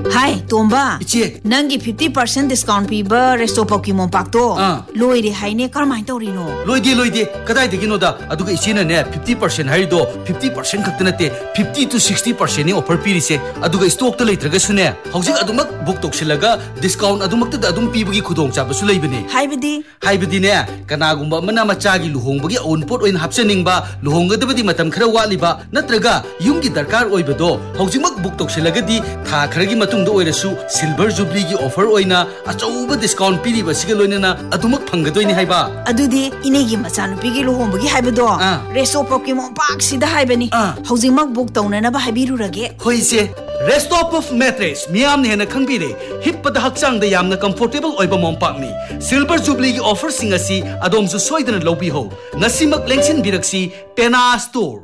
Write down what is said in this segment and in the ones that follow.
Hi, Tomba. Ichi. Nangi 50% discount piba resto Pokemon Park to. Loide haine karmai torino. Loide. Kadai degino da aduga ichina ne 50% haido 50% khakta nate 50 to 60% ni offer pirise aduga stock to leitraga sune. Hojik adumak book toksilaga discount adumak ta adum pibagi khudong chaba su leibani. Haibadi ne kanagumba mana machagi luhongbagi on pot oin hapsaningba luhongadabadi matam khara waliba natraga yumgi darkar oibado hojikmak book toksilaga di tha kharagi matungda oirasu silver jubilee gi offer oina achauba discount piriba siga loinana adumak phangadoini haiba adudi inegi machanu pigi luhongbagi haibado resto Pokemon Park sida haibani hojikmak book taunana ba haibirurage hoise Rest of mattress miyam ne na khangbire hippada hakchang da yamna comfortable oiba mompak ni silver jubilee gi offer singasi adom su soidana lobi ho nasimak lengsin biraksi Tena Store.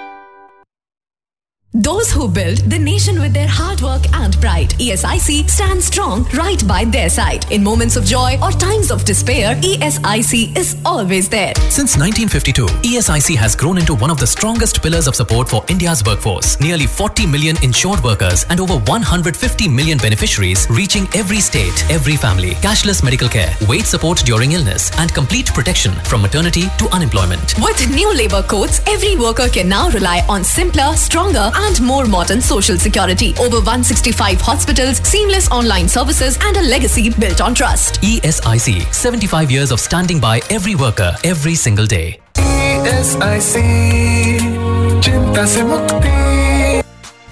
Those who build the nation with their hard work and pride, ESIC stands strong right by their side. In moments of joy or times of despair, ESIC is always there. Since 1952, ESIC has grown into one of the strongest pillars of support for India's workforce. Nearly 40 million insured workers and over 150 million beneficiaries reaching every state, every family. Cashless medical care, wage support during illness and complete protection from maternity to unemployment. With new labor codes, every worker can now rely on simpler, stronger and more modern social security. Over 165 hospitals, seamless online services and a legacy built on trust. ESIC, 75 years of standing by every worker, every single day. ESIC, Chinta Se Mukti.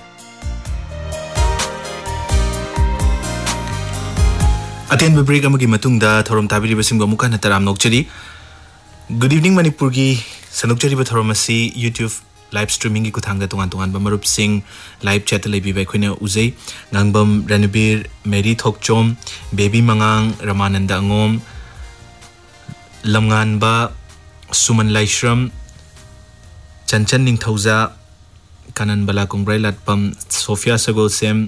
Aten break amagi matungda thorom tabiri basingba muka nataram nokchari. Good evening Manipur gi sanukchari ba thorom asi YouTube live streaming ki kuthang da tungan ba marup sing live chat lai bi bai khoina uzai ngangbam Ranbir Mary Thokchom Baby Mangang Ramananda Angom Lamngan ba Suman Laishram Chanchan Ningthauza Kanan Bala Kongrai Latpam Sophia Sagol Sem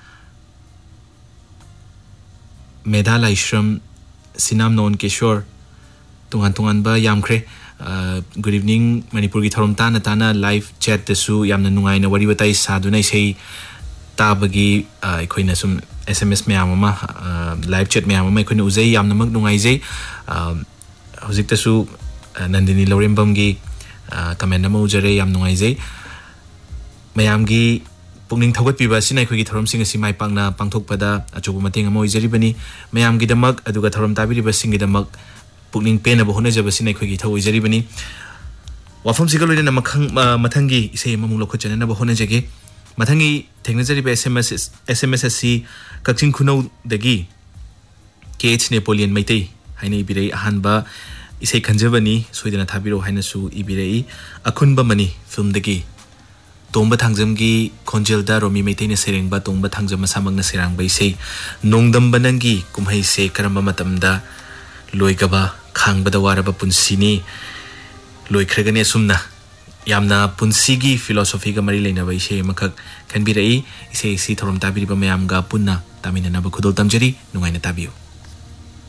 Medha Laishram Sinam Non Kishore tungan ba yamkre good evening Manipur gi thorom tana live chat tesu yamna nungai na wari batai sadunai sei tabagi khoina sum SMS me amama live chat me amama khoina uzai yamna mak nungai jai hojik tesu Nandini Lorembam gi comment na ujare yam nungai jai mayam gi pungning thogat piba sinai khoi gi thorom sing asi mai pangna pangthok pada achubu mateng amoi jari bani mayam gi damak aduga thorom tabiri ba sing gi damak pukning pen abo hona jaba sinai khoi gi thoi jari bani wafam sigal loina makhang mathangi isei mamung lokho chana na bo hona jage mathangi thengna jari ba SMS si kakching khunau dagi KH Napoleon Maitei haina ibirei ahanba isei khanjabani soidana thabiro haina su ibirei akhunba mani film dagi Tomba Thangjam gi Khonjelda Romi Maitei na serengba Tomba Thangjam masamang na serang ba isei nongdam banangi kumhai se karamba matamda loigaba khangbada waraba punsini loikragane sumna yamna punsigi philosophy ga mari leina bai se makak khanbirai ise thorom tabiri ba mayam ga punna tamina na ba khudol tamjari nungai na tabiyo